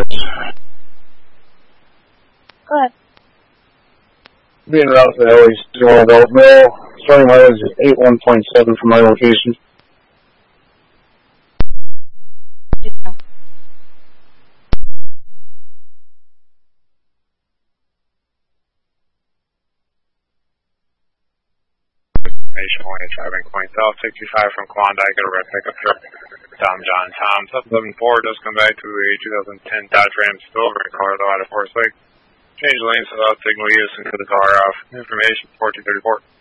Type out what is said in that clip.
Go ahead. Being route to the LA Adult Mill, starting mileage is 81.7 from my location. Yeah. Nationwide driving point south 65 from Klondike at a red pickup truck. Tom John Tom 774 does come back to a 2010 Dodge Ram Silver in Colorado out of Forest Lake. Change lanes without signal use and cut the car off. Information 1434.